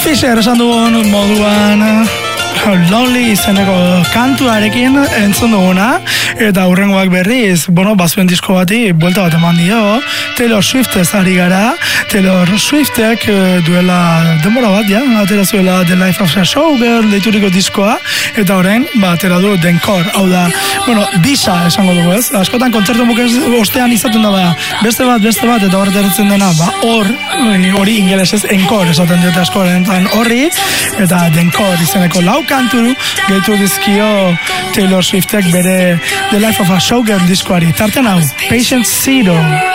Fisher esan dugun moduan Lonely izeneko kantuarekin entzun duguna, eta hurrengoak berriz, bazuen disko bati buelta bat eman dio, Taylor Swiftez ari gara. Taylor Swiftek duela denbora bat, atera zuela The Life of a Showgirl deituriko diskoa, eta orain, atera du Denkor, hau da, bisa esango dugu, ez? Askotan kontzertu ostean izaten da, beste bat, eta horretzen dena, hori ingelesez encore esaten dute askoren horri, eta Denkor izeneko lau kantu gehitu dizkio Taylor Swiftek bere The Life of a Showgirl diskoari. Tarten hau, Patient Zero.